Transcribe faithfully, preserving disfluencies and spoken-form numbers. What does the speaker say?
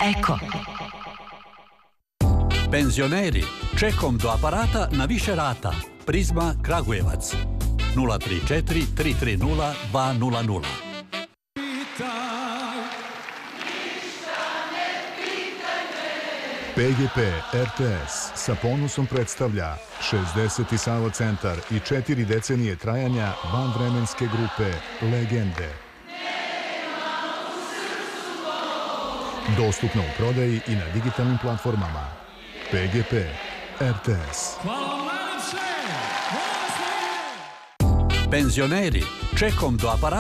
Eko. Penzioneri, čekom do aparata na više rata. Prizma Kragujevac. nula tri četiri tri tri nula dva nula nula. P G P R T S sa ponosom predstavlja šezdeseti Sava centar i četiri decenije trajanja vanvremenske grupe Legende. Dostupno u prodaji i na digitalnim platformama. P G P R T S. Penzioneri, čekom do aparata